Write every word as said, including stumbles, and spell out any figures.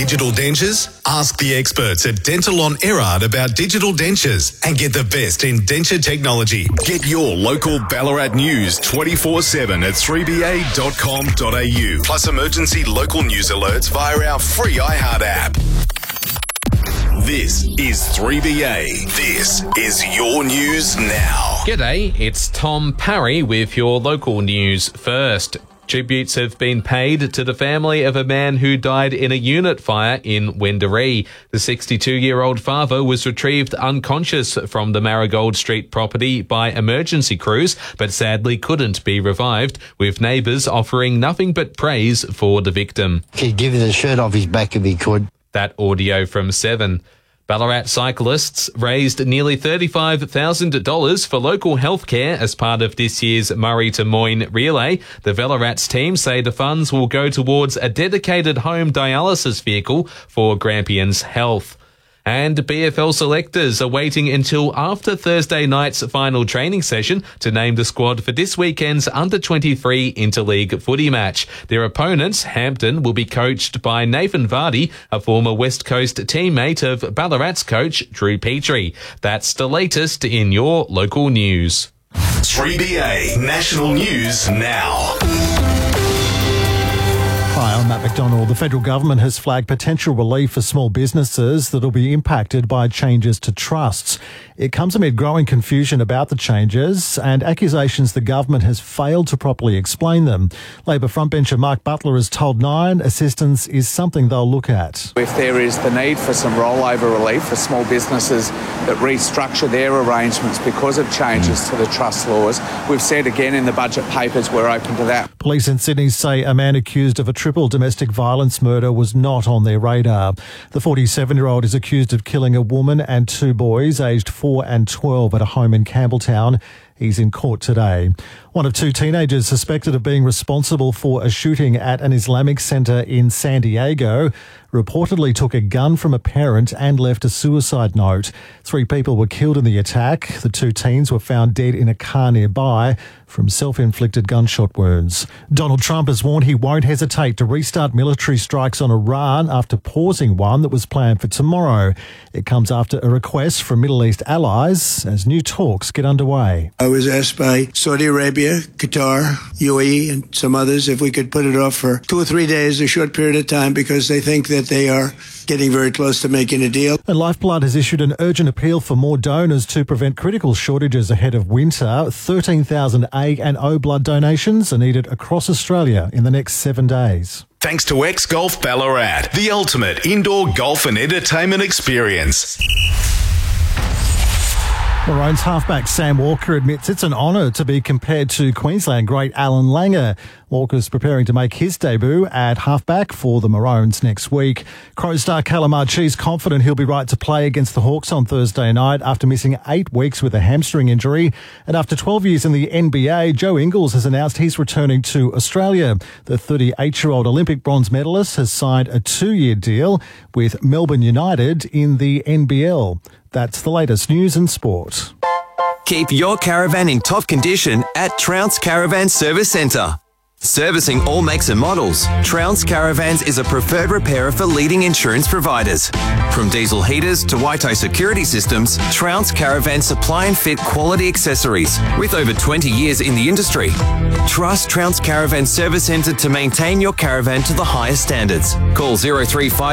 digital dentures? Ask the experts at Dental on Erard about digital dentures and get the best in denture technology. Get your local Ballarat news twenty-four seven at three b a dot com dot a u. Plus emergency local news alerts via our free iHeart app. This is three B A. This is your news now. G'day, it's Tom Parry with your local news first. Tributes have been paid to the family of a man who died in a unit fire in Wendouree. The sixty-two-year-old father was retrieved unconscious from the Marigold Street property by emergency crews, but sadly couldn't be revived, with neighbours offering nothing but praise for the victim. He'd give you the shirt off his back if he could. That audio from Seven. Ballarat cyclists raised nearly thirty-five thousand dollars for local healthcare as part of this year's Murray to Moyne Relay. The Velorats team say the funds will go towards a dedicated home dialysis vehicle for Grampians Health. And B F L selectors are waiting until after Thursday night's final training session to name the squad for this weekend's under twenty-three interleague footy match. Their opponents, Hampton, will be coached by Nathan Vardy, a former West Coast teammate of Ballarat's coach Drew Petrie. That's the latest in your local news. three B A National News Now. Hi, I'm Matt McDonald. The federal government has flagged potential relief for small businesses that will be impacted by changes to trusts. It comes amid growing confusion about the changes and accusations the government has failed to properly explain them. Labor frontbencher Mark Butler has told Nine assistance is something they'll look at. If there is the need for some rollover relief for small businesses that restructure their arrangements because of changes to the trust laws, we've said again in the budget papers we're open to that. Police in Sydney say a man accused of a triple domestic violence murder was not on their radar. The forty-seven-year-old is accused of killing a woman and two boys aged four and twelve at a home in Campbelltown. He's in court today. One of two teenagers suspected of being responsible for a shooting at an Islamic centre in San Diego reportedly took a gun from a parent and left a suicide note. Three people were killed in the attack. The two teens were found dead in a car nearby from self-inflicted gunshot wounds. Donald Trump has warned he won't hesitate to restart military strikes on Iran after pausing one that was planned for tomorrow. It comes after a request from Middle East allies as new talks get underway. I was asked by Saudi Arabia, Qatar, U A E and some others if we could put it off for two or three days, a short period of time, because they think that they are getting very close to making a deal. And Lifeblood has issued an urgent appeal for more donors to prevent critical shortages ahead of winter. thirteen thousand A and O blood donations are needed across Australia in the next seven days. Thanks to X Golf Ballarat, the ultimate indoor golf and entertainment experience. Maroons halfback Sam Walker admits it's an honour to be compared to Queensland great Alan Langer. Walker's preparing to make his debut at halfback for the Maroons next week. Crow star Callum Archie's confident he'll be right to play against the Hawks on Thursday night after missing eight weeks with a hamstring injury. And after twelve years in the N B A, Joe Ingles has announced he's returning to Australia. The thirty-eight-year-old Olympic bronze medalist has signed a two-year deal with Melbourne United in the N B L. That's the latest news and sport. Keep your caravan in top condition at Trounce Caravan Service Centre. Servicing all makes and models, Trounce Caravans is a preferred repairer for leading insurance providers. From diesel heaters to Waito security systems, Trounce Caravans supply and fit quality accessories with over twenty years in the industry. Trust Trounce Caravan Service Centre to maintain your caravan to the highest standards. Call zero three five